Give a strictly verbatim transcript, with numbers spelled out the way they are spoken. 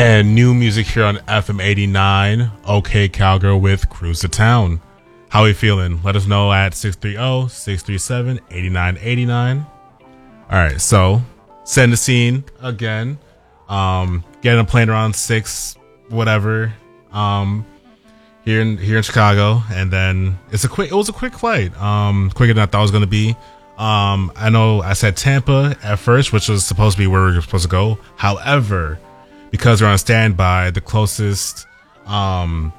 And new music here on F M eighty-nine. Okay, Cowgirl with Cruise to Town. How are you feeling? Let us know at six three zero, six three seven, eight nine eight nine. All right, so setting the scene again. Um, getting a plane around six, whatever. Um, here in here in Chicago, and then it's a quick. It was a quick flight. Um, quicker than I thought it was going to be. Um, I know I said Tampa at first, which was supposed to be where we were supposed to go. However, because we're on standby, the closest um